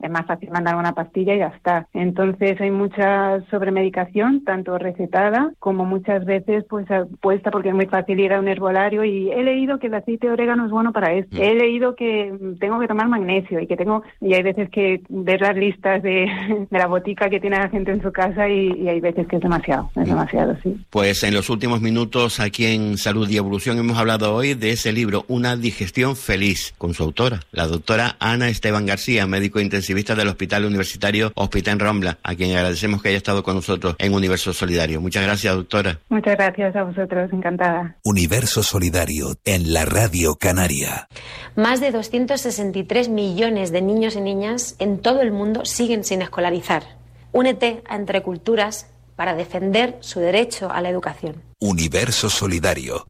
es más fácil mandar una pastilla y ya está. Entonces hay mucha sobremedicación, tanto recetada como muchas veces pues puesta, porque es muy fácil ir a un herbolario y he leído que el aceite de orégano es bueno para esto, he leído que tengo que tomar magnesio y hay veces que ver las listas de la botica que tiene la gente en su casa y hay veces que es demasiado, sí. Pues en los últimos minutos aquí en Salud y Evolución hemos hablado hoy de ese libro, Una digestión feliz, con su autora, la doctora Ana Esteban García, médico intensivista del Hospital Universitario Hospital Rambla, a quien agradecemos que haya estado con nosotros en Universo Solidario. Muchas gracias, doctora. Muchas gracias a vosotros, encantada. Universo Solidario en la Radio Canaria. Más de 263 millones de niños y niñas en todo el mundo siguen sin escolarizar. Únete a Entre Culturas para defender su derecho a la educación. Universo Solidario.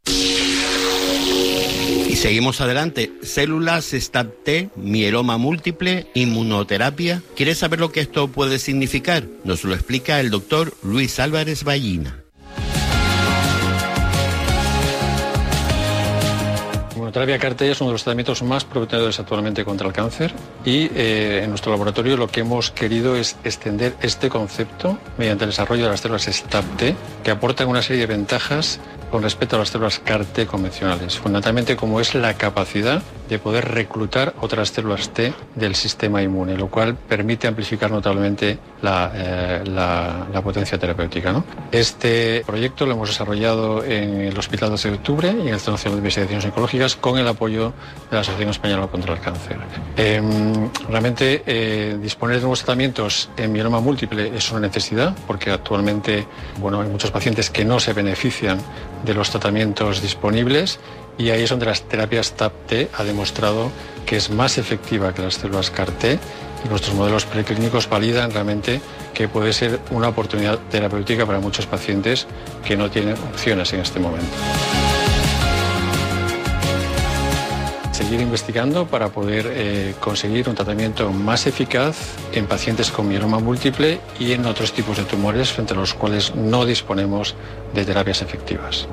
Y seguimos adelante. Células STAT-T, mieloma múltiple, inmunoterapia. ¿Quieres saber lo que esto puede significar? Nos lo explica el doctor Luis Álvarez Ballina. La terapia CAR-T es uno de los tratamientos más prometedores actualmente contra el cáncer y en nuestro laboratorio lo que hemos querido es extender este concepto mediante el desarrollo de las células STAT-T, que aportan una serie de ventajas con respecto a las células CAR-T convencionales, fundamentalmente como es la capacidad de poder reclutar otras células T del sistema inmune, lo cual permite amplificar notablemente la potencia terapéutica, ¿no? Este proyecto lo hemos desarrolllo en el Hospital 12 de Octubre y en el Centro Nacional de Investigaciones Oncológicas con el apoyo de la Asociación Española contra el Cáncer. Realmente disponer de nuevos tratamientos en mieloma múltiple es una necesidad porque actualmente hay muchos pacientes que no se benefician de los tratamientos disponibles y ahí es donde las terapias TAP-T ha demostrado que es más efectiva que las células CAR-T y nuestros modelos preclínicos validan realmente que puede ser una oportunidad terapéutica para muchos pacientes que no tienen opciones en este momento. Seguir investigando para poder conseguir un tratamiento más eficaz en pacientes con mieloma múltiple y en otros tipos de tumores frente a los cuales no disponemos de terapias efectivas.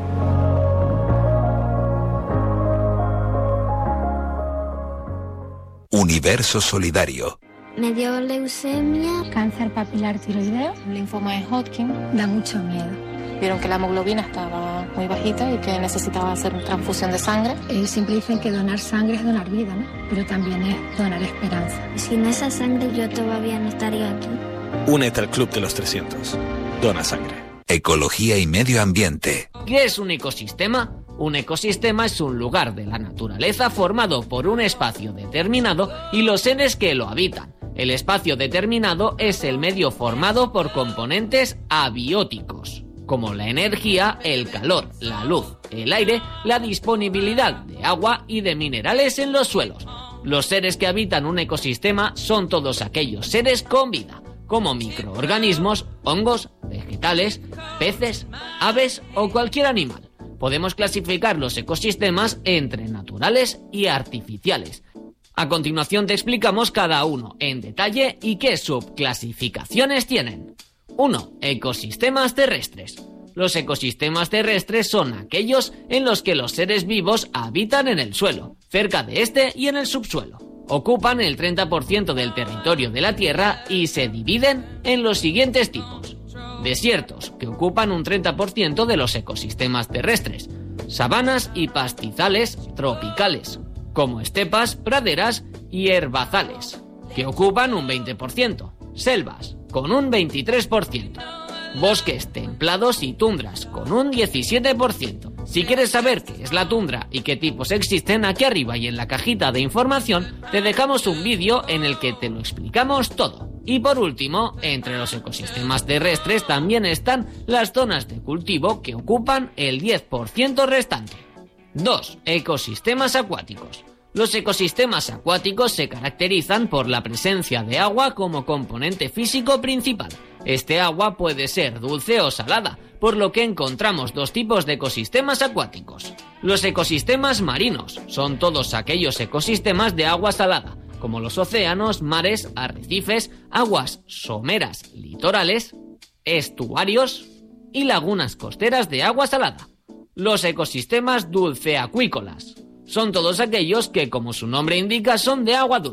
Universo Solidario. Me dio leucemia, cáncer papilar tiroideo, linfoma de Hodgkin. Da mucho miedo. Vieron que la hemoglobina estaba muy bajita y que necesitaba hacer transfusión de sangre. Siempre dicen que donar sangre es donar vida, ¿no? Pero también es donar esperanza. Sin esa sangre yo todavía no estaría aquí. Únete al Club de los 300. Dona sangre. Ecología y medio ambiente. ¿Qué es un ecosistema? Un ecosistema es un lugar de la naturaleza formado por un espacio determinado y los seres que lo habitan. El espacio determinado es el medio formado por componentes abióticos, como la energía, el calor, la luz, el aire, la disponibilidad de agua y de minerales en los suelos. Los seres que habitan un ecosistema son todos aquellos seres con vida, como microorganismos, hongos, vegetales, peces, aves o cualquier animal. Podemos clasificar los ecosistemas entre naturales y artificiales. A continuación te explicamos cada uno en detalle y qué subclasificaciones tienen. 1. Ecosistemas terrestres. Los ecosistemas terrestres son aquellos en los que los seres vivos habitan en el suelo, cerca de este y en el subsuelo. Ocupan el 30% del territorio de la Tierra y se dividen en los siguientes tipos. Desiertos, que ocupan un 30% de los ecosistemas terrestres. Sabanas y pastizales tropicales, como estepas, praderas y herbazales, que ocupan un 20%. Selvas, con un 23%. Bosques templados y tundras, con un 17%. Si quieres saber qué es la tundra y qué tipos existen, aquí arriba y en la cajita de información te dejamos un vídeo en el que te lo explicamos todo. Y por último, entre los ecosistemas terrestres también están las zonas de cultivo que ocupan el 10% restante. 2. Ecosistemas acuáticos. Los ecosistemas acuáticos se caracterizan por la presencia de agua como componente físico principal. Este agua puede ser dulce o salada, por lo que encontramos dos tipos de ecosistemas acuáticos. Los ecosistemas marinos son todos aquellos ecosistemas de agua salada, como los océanos, mares, arrecifes, aguas someras litorales, estuarios y lagunas costeras de agua salada. Los ecosistemas dulceacuícolas son todos aquellos que, como su nombre indica, son de agua dulce.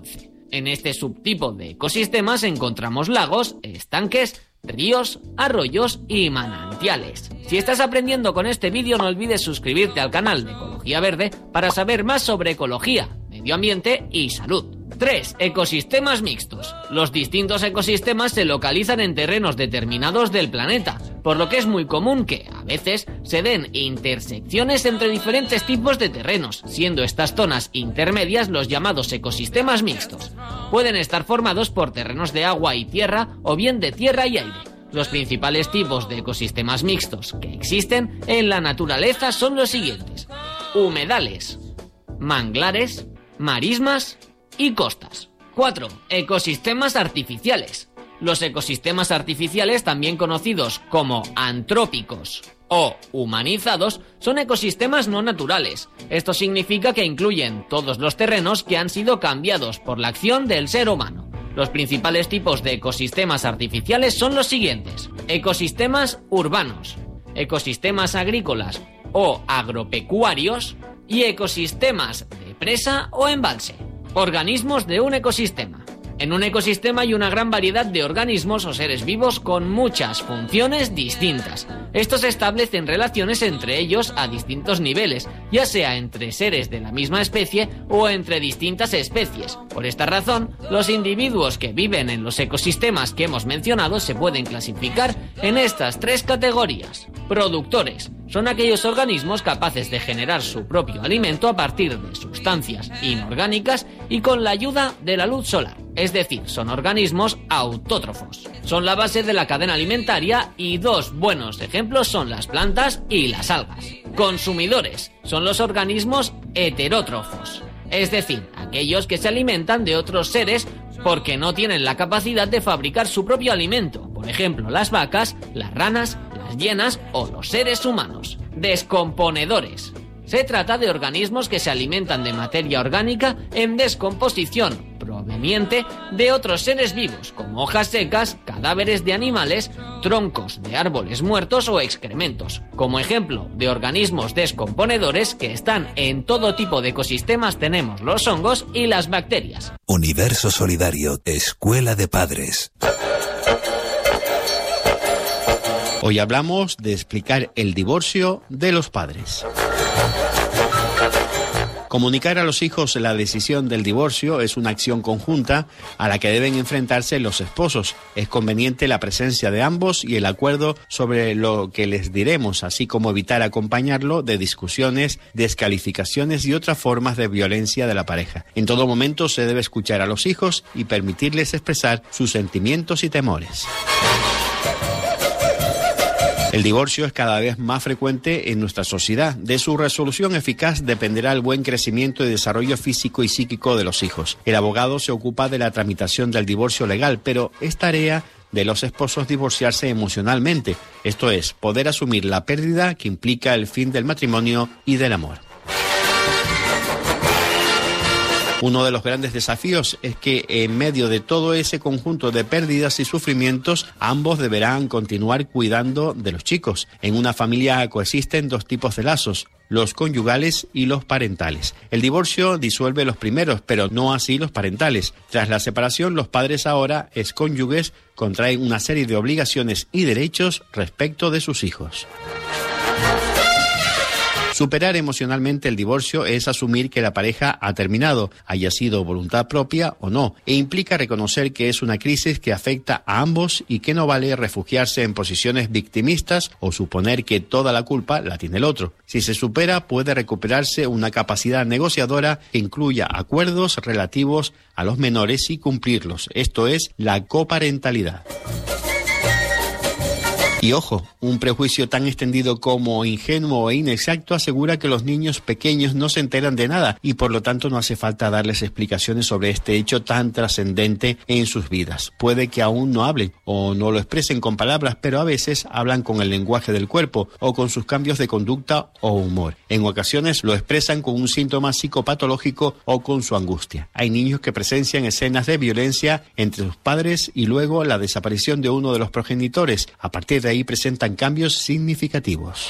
En este subtipo de ecosistemas encontramos lagos, estanques, ríos, arroyos y manantiales. Si estás aprendiendo con este vídeo, no olvides suscribirte al canal de Ecología Verde para saber más sobre ecología, medio ambiente y salud. 3. Ecosistemas mixtos. Los distintos ecosistemas se localizan en terrenos determinados del planeta, por lo que es muy común que, a veces, se den intersecciones entre diferentes tipos de terrenos, siendo estas zonas intermedias los llamados ecosistemas mixtos. Pueden estar formados por terrenos de agua y tierra, o bien de tierra y aire. Los principales tipos de ecosistemas mixtos que existen en la naturaleza son los siguientes: humedales, manglares, marismas y costas. 4. Ecosistemas artificiales. Los ecosistemas artificiales, también conocidos como antrópicos o humanizados, son ecosistemas no naturales. Esto significa que incluyen todos los terrenos que han sido cambiados por la acción del ser humano. Los principales tipos de ecosistemas artificiales son los siguientes: ecosistemas urbanos, ecosistemas agrícolas o agropecuarios y ecosistemas de presa o embalse. Organismos de un ecosistema. En un ecosistema hay una gran variedad de organismos o seres vivos con muchas funciones distintas. Estos establecen relaciones entre ellos a distintos niveles, ya sea entre seres de la misma especie o entre distintas especies. Por esta razón, los individuos que viven en los ecosistemas que hemos mencionado se pueden clasificar en estas 3 categorías. Productores. Son aquellos organismos capaces de generar su propio alimento a partir de sustancias inorgánicas y con la ayuda de la luz solar. Es decir, son organismos autótrofos. Son la base de la cadena alimentaria y 2 buenos ejemplos son las plantas y las algas. Consumidores. Son los organismos heterótrofos. Es decir, aquellos que se alimentan de otros seres porque no tienen la capacidad de fabricar su propio alimento. Por ejemplo, las vacas, las ranas, las hienas o los seres humanos. Descomponedores. Se trata de organismos que se alimentan de materia orgánica en descomposición, proveniente de otros seres vivos, como hojas secas, cadáveres de animales, troncos de árboles muertos o excrementos. Como ejemplo de organismos descomponedores que están en todo tipo de ecosistemas tenemos los hongos y las bacterias. Universo Solidario, Escuela de Padres. Hoy hablamos de explicar el divorcio de los padres. Comunicar a los hijos la decisión del divorcio es una acción conjunta a la que deben enfrentarse los esposos. Es conveniente la presencia de ambos y el acuerdo sobre lo que les diremos, así como evitar acompañarlo de discusiones, descalificaciones y otras formas de violencia de la pareja. En todo momento se debe escuchar a los hijos y permitirles expresar sus sentimientos y temores. El divorcio es cada vez más frecuente en nuestra sociedad. De su resolución eficaz dependerá el buen crecimiento y desarrollo físico y psíquico de los hijos. El abogado se ocupa de la tramitación del divorcio legal, pero es tarea de los esposos divorciarse emocionalmente, esto es, poder asumir la pérdida que implica el fin del matrimonio y del amor. Uno de los grandes desafíos es que en medio de todo ese conjunto de pérdidas y sufrimientos, ambos deberán continuar cuidando de los chicos. En una familia coexisten 2 tipos de lazos: los conyugales y los parentales. El divorcio disuelve los primeros, pero no así los parentales. Tras la separación, los padres, ahora excónyuges, contraen una serie de obligaciones y derechos respecto de sus hijos. Superar emocionalmente el divorcio es asumir que la pareja ha terminado, haya sido voluntad propia o no, e implica reconocer que es una crisis que afecta a ambos y que no vale refugiarse en posiciones victimistas o suponer que toda la culpa la tiene el otro. Si se supera, puede recuperarse una capacidad negociadora que incluya acuerdos relativos a los menores y cumplirlos. Esto es la coparentalidad. Y ojo, un prejuicio tan extendido como ingenuo e inexacto asegura que los niños pequeños no se enteran de nada y por lo tanto no hace falta darles explicaciones sobre este hecho tan trascendente en sus vidas. Puede que aún no hablen o no lo expresen con palabras, pero a veces hablan con el lenguaje del cuerpo o con sus cambios de conducta o humor. En ocasiones lo expresan con un síntoma psicopatológico o con su angustia. Hay niños que presencian escenas de violencia entre sus padres y luego la desaparición de uno de los progenitores. A partir de ahí presentan cambios significativos.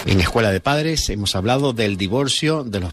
En Escuela de Padres hemos hablado del divorcio, de los